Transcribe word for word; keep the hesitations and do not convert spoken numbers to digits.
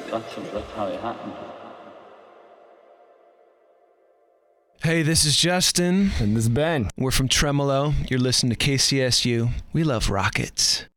that's, that's how it happened. Hey, this is Justin. And this is Ben. We're from Tremolo. You're listening to K C S U. We love rockets.